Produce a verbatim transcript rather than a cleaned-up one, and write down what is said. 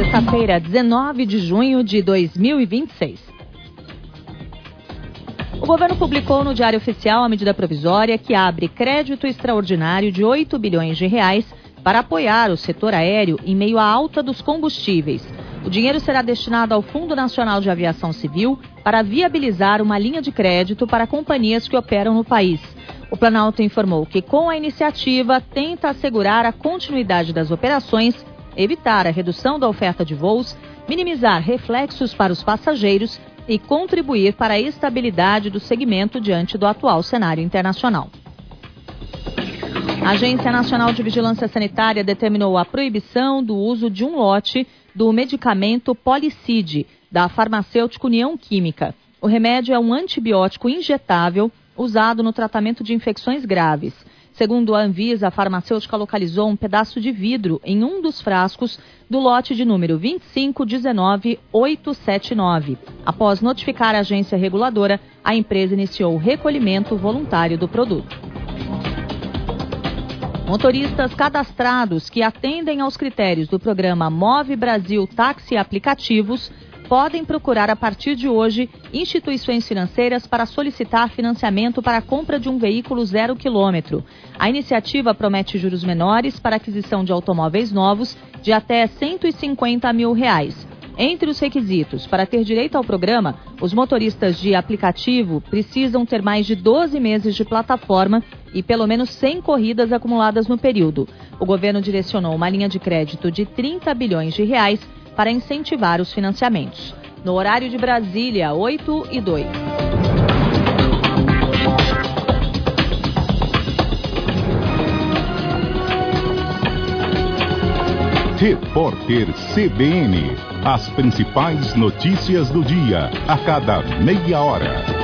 Quarta-feira, dezenove de junho de dois mil e vinte e seis. O governo publicou no Diário Oficial a medida provisória que abre crédito extraordinário de oito bilhões de reais para apoiar o setor aéreo em meio à alta dos combustíveis. O dinheiro será destinado ao Fundo Nacional de Aviação Civil para viabilizar uma linha de crédito para companhias que operam no país. O Planalto informou que, com a iniciativa, tenta assegurar a continuidade das operações, evitar a redução da oferta de voos, minimizar reflexos para os passageiros e contribuir para a estabilidade do segmento diante do atual cenário internacional. A Agência Nacional de Vigilância Sanitária determinou a proibição do uso de um lote do medicamento Policid, da farmacêutica União Química. O remédio é um antibiótico injetável usado no tratamento de infecções graves. Segundo a Anvisa, a farmacêutica localizou um pedaço de vidro em um dos frascos do lote de número vinte e cinco um nove oito sete nove. Após notificar a agência reguladora, a empresa iniciou o recolhimento voluntário do produto. Motoristas cadastrados que atendem aos critérios do programa Move Brasil Táxi Aplicativos podem procurar a partir de hoje instituições financeiras para solicitar financiamento para a compra de um veículo zero quilômetro. A iniciativa promete juros menores para aquisição de automóveis novos de até cento e cinquenta mil reais. Entre os requisitos para ter direito ao programa, os motoristas de aplicativo precisam ter mais de doze meses de plataforma e pelo menos cem corridas acumuladas no período. O governo direcionou uma linha de crédito de trinta bilhões de reais para incentivar os financiamentos. No horário de Brasília, oito e dois. Repórter C B N. As principais notícias do dia, a cada meia hora.